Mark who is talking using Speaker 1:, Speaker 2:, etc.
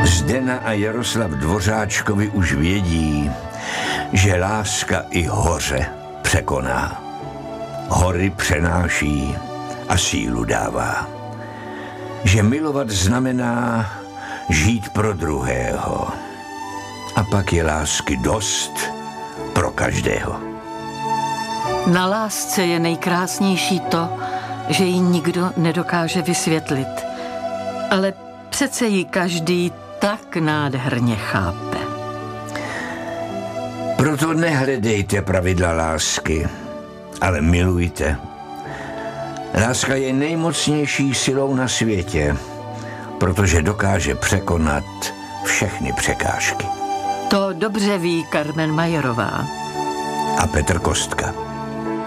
Speaker 1: Zdena a Jaroslav Dvořáčkovi už vědí, že láska i hoře překoná. Hory přenáší a sílu dává. Že milovat znamená žít pro druhého. A pak je lásky dost pro každého.
Speaker 2: Na lásce je nejkrásnější to, že ji nikdo nedokáže vysvětlit. Ale přece ji každý tak nádherně chápe.
Speaker 1: Proto nehledejte pravidla lásky, ale milujte. Láska je nejmocnější silou na světě, protože dokáže překonat všechny překážky.
Speaker 2: To dobře ví Carmen Majerová
Speaker 1: a Petr Kostka.